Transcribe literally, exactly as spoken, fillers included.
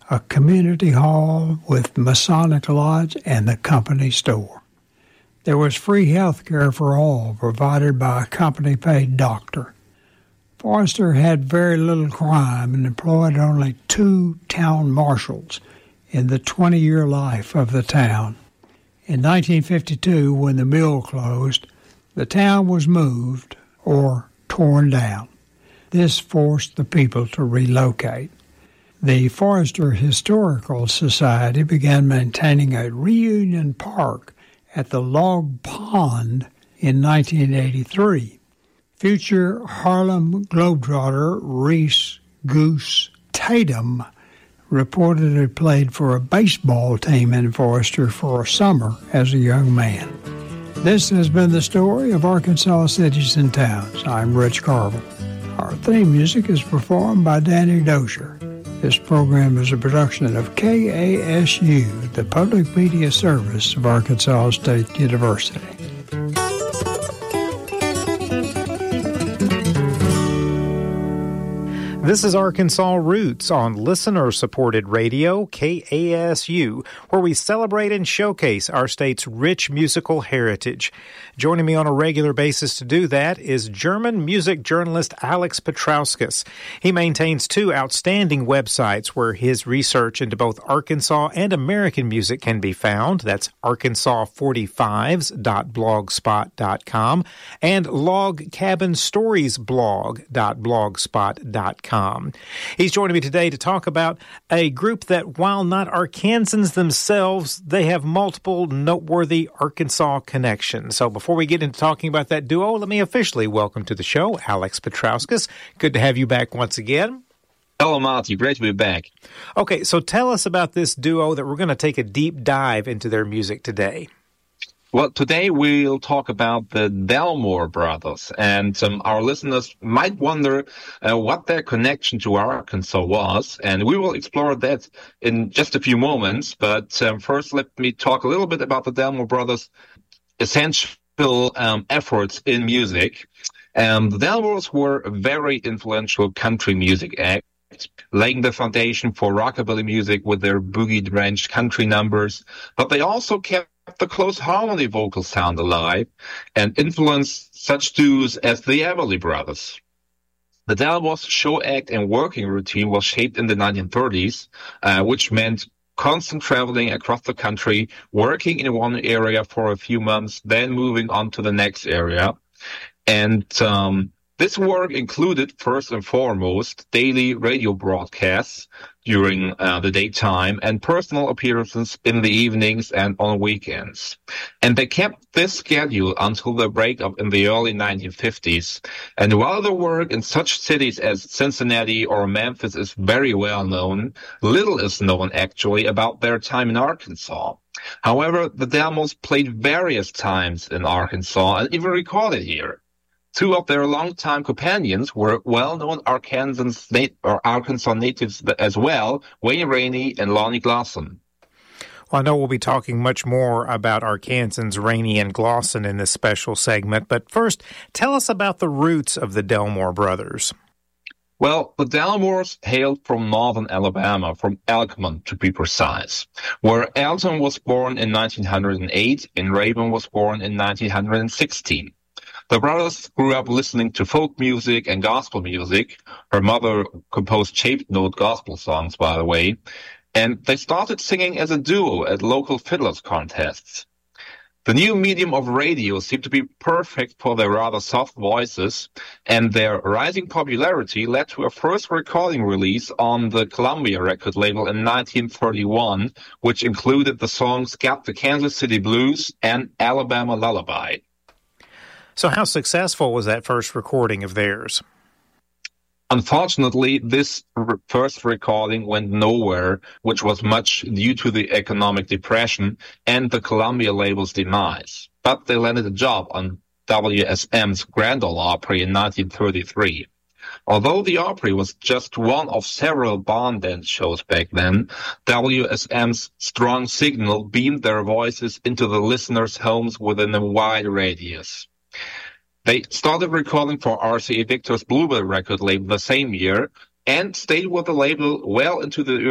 a community hall with Masonic Lodge and the company store. There was free health care for all, provided by a company-paid doctor. Forrester had very little crime and employed only two town marshals in the twenty-year life of the town. In nineteen fifty-two, when the mill closed, the town was moved or torn down. This forced the people to relocate. The Forrester Historical Society began maintaining a reunion park at the Log Pond in nineteen eighty-three. Future Harlem Globetrotter Reese Goose Tatum reportedly played for a baseball team in Forrester for a summer as a young man. This has been the story of Arkansas cities and towns. I'm Rich Carville. Our theme music is performed by Danny Dozier. This program is a production of K A S U, the public media service of Arkansas State University. This is Arkansas Roots on listener-supported radio, K A S U, where we celebrate and showcase our state's rich musical heritage. Joining me on a regular basis to do that is German music journalist Alex Petrauskas. He maintains two outstanding websites where his research into both Arkansas and American music can be found. That's arkansas forty-fives dot blogspot dot com and log cabin stories blog dot blogspot dot com. He's joining me today to talk about a group that, while not Arkansans themselves, they have multiple noteworthy Arkansas connections. So before we get into talking about that duo, let me officially welcome to the show Alex Petrauskas. Good to have you back once again. Hello, Marty. Great to be back. Okay, so tell us about this duo that we're going to take a deep dive into their music today. Well, today we'll talk about the Delmore Brothers, and um, our listeners might wonder uh, what their connection to Arkansas was, and we will explore that in just a few moments. But um, first, let me talk a little bit about the Delmore Brothers' essential um, efforts in music. Um, the Delmores were a very influential country music act, laying the foundation for rockabilly music with their boogie-drenched country numbers, but they also kept the close harmony vocal sound alive and influenced such duos as the Everly Brothers. The Delmores' show act and working routine was shaped in the nineteen thirties, uh, which meant constant traveling across the country, working in one area for a few months, then moving on to the next area. And um, this work included, first and foremost, daily radio broadcasts during uh, the daytime and personal appearances in the evenings and on weekends. And they kept this schedule until the breakup in the early nineteen fifties. And while the work in such cities as Cincinnati or Memphis is very well known, little is known actually about their time in Arkansas. However, the Delmores played various times in Arkansas and even recorded here. Two of their longtime companions were well-known Arkansas, nat- or Arkansas natives as well, Wayne Rainey and Lonnie Glosson. Well, I know we'll be talking much more about Arkansans Rainey and Glosson in this special segment, but first, tell us about the roots of the Delmore Brothers. Well, the Delmores hailed from northern Alabama, from Elkmont to be precise, where Elton was born in nineteen oh eight and Raven was born in nineteen sixteen. The brothers grew up listening to folk music and gospel music. Her mother composed shaped note gospel songs, by the way, and they started singing as a duo at local fiddlers contests. The new medium of radio seemed to be perfect for their rather soft voices, and their rising popularity led to a first recording release on the Columbia record label in nineteen thirty-one, which included the songs Got the Kansas City Blues and Alabama Lullaby. So how successful was that first recording of theirs? Unfortunately, this re- first recording went nowhere, which was much due to the economic depression and the Columbia label's demise. But they landed a job on W S M's Grand Ole Opry in nineteen thirty-three. Although the Opry was just one of several barn dance shows back then, W S M's strong signal beamed their voices into the listeners' homes within a wide radius. They started recording for R C A Victor's Bluebell record label the same year and stayed with the label well into the